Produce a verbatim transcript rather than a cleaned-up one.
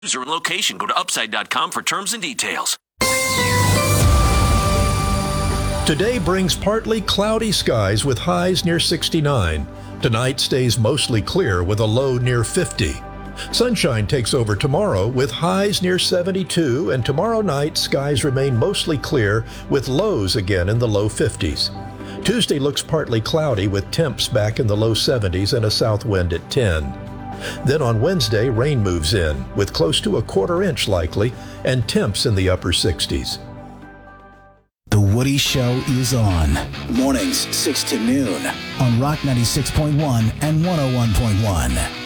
User and location. Go to upside dot com for terms and details. Today brings partly cloudy skies with highs near sixty-nine. Tonight stays mostly clear with a low near fifty. Sunshine takes over tomorrow with highs near seventy-two, and tomorrow night skies remain mostly clear with lows again in the low fifties. Tuesday looks partly cloudy with temps back in the low seventies and a south wind at ten. Then on Wednesday, rain moves in with close to a quarter inch likely and temps in the upper sixties. The Woody Show is on. Mornings, six to noon on Rock ninety-six point one and one oh one point one.